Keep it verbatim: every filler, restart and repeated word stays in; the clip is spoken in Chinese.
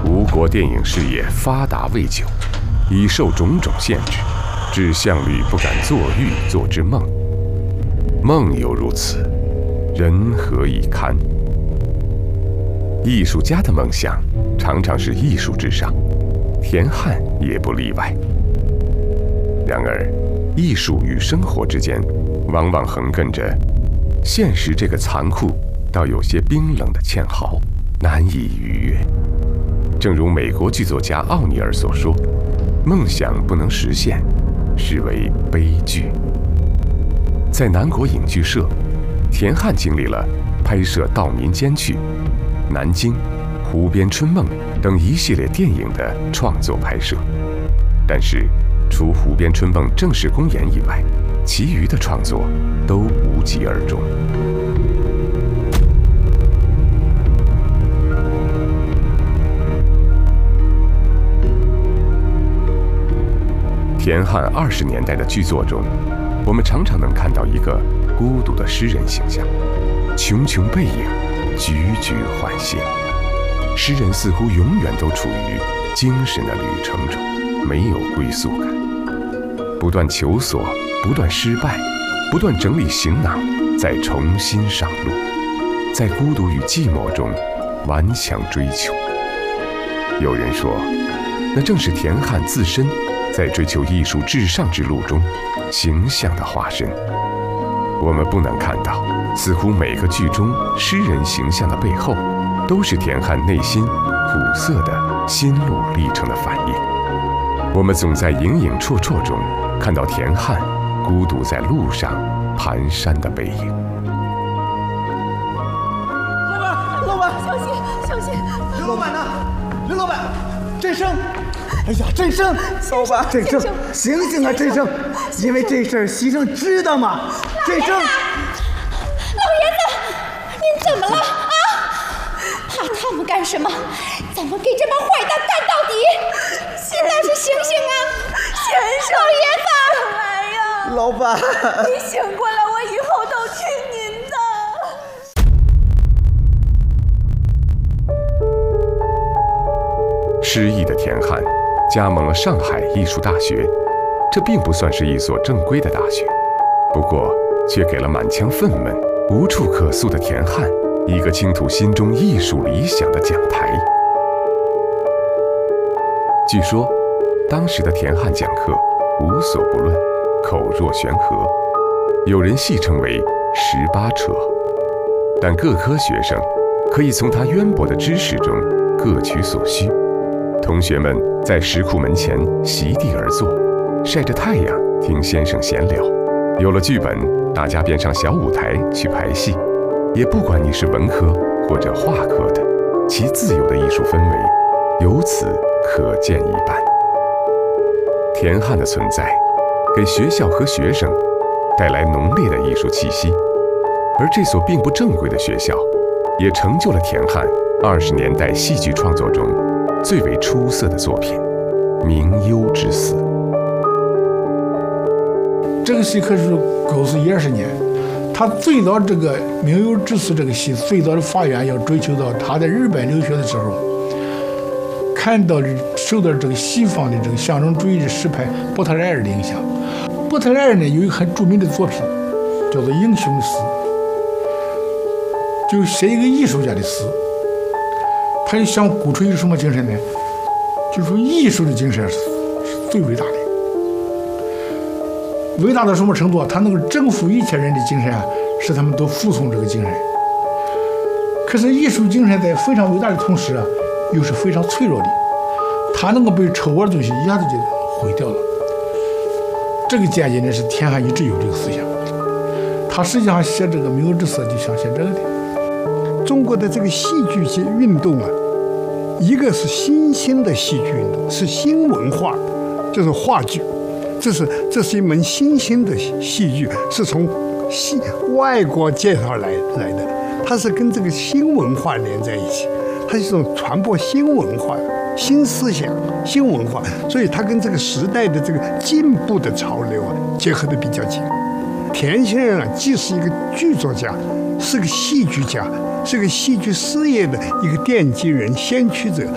吴国电影事业发达未久，已受种种限制，致项羽不敢作欲作之梦。梦犹如此，人何以堪？艺术家的梦想常常是艺术至上，田汉也不例外。然而，艺术与生活之间，往往横亘着现实这个残酷到有些冰冷的堑壕，难以逾越。正如美国剧作家奥尼尔所说，梦想不能实现，实为悲剧。在南国影剧社，田汉经历了拍摄《盗民监区》、《南京》、《湖边春梦》等一系列电影的创作拍摄，但是除《湖边春梦》正式公演以外，其余的创作都无疾而终。田汉二十年代的剧作中，我们常常能看到一个孤独的诗人形象，茕茕背影，踽踽缓行。诗人似乎永远都处于精神的旅程中，没有归宿感，不断求索，不断失败，不断整理行囊，再重新上路，在孤独与寂寞中顽强追求。有人说，那正是田汉自身在追求艺术至上之路中形象的化身。我们不难看到，似乎每个剧中诗人形象的背后，都是田汉内心苦涩的心路历程的反应。我们总在影影绰绰中看到田汉孤独在路上蹒跚的背影。 老板，老板，小心，小心！刘老板呢？刘老板，振声！哎呀，振声！老板，振声！醒醒啊，振声！因为这事儿，牺牲知道吗？振声！ 老爷子，您怎么了啊？怕他们干什么？咱们给这帮坏蛋干到底！现在是醒醒啊，先生！老爷子，来呀！ 老板， 你醒过来，我以后都听您的。 失意的田汉加盟了上海艺术大学，这并不算是一所正规的大学，不过却给了满腔愤懑、无处可诉的田汉一个倾吐心中艺术理想的讲台。据说，当时的田汉讲课无所不论，口若悬河，有人戏称为“十八车”，但各科学生可以从他渊博的知识中各取所需。同学们在石库门前席地而坐，晒着太阳听先生闲聊。有了剧本，大家便上小舞台去排戏，也不管你是文科或者画科的，其自由的艺术氛围由此可见一斑。田汉的存在给学校和学生带来浓烈的艺术气息，而这所并不正规的学校也成就了田汉二十年代戏剧创作中最为出色的作品《明幽之死》。 这个戏可是构思一二十年，他最早这个《明幽之死》这个戏最早的发源要追求到他在日本留学的时候，看到受到这个西方的这个象征主义的诗派波特莱尔的影响。波特莱尔呢有一个很著名的作品叫做《英雄的死》，就写一个艺术家的死。他就想鼓吹一个什么精神呢？就是说艺术的精神是最伟大的，伟大到什么程度？他能够征服一切人的精神啊，使他们都服从这个精神。可是艺术精神在非常伟大的同时啊，又是非常脆弱的，它能够被丑恶的东西一下子就毁掉了。这个见解呢是田汉一直有这个思想，他实际上写这个《明幽之死》就想写这个的。 中国的这个戏剧运动啊，一个是新兴的戏剧运动，是新文化，就是话剧，这是这是一门新兴的戏剧，是从西外国介绍来来的，它是跟这个新文化连在一起，它是一种传播新文化、新思想、新文化，所以它跟这个时代的这个进步的潮流啊结合的比较紧。田先生啊，既是一个剧作家，是个戏剧家，是个戏剧事业的一个奠基人、先驱者。